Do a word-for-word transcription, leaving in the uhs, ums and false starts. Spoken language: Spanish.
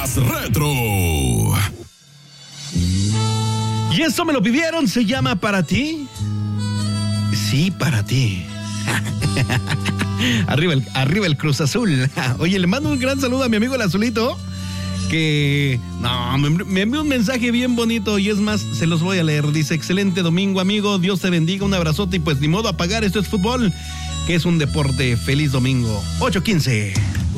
más retro. Y esto me lo pidieron, se llama Para Ti. Sí, para ti. arriba, el, arriba el Cruz Azul. Oye, le mando un gran saludo a mi amigo el Azulito, que no, me, me envió un mensaje bien bonito y es más, se los voy a leer. Dice: excelente domingo, amigo, Dios te bendiga, un abrazote y pues ni modo a pagar, esto es fútbol, que es un deporte. Feliz domingo. ocho quince.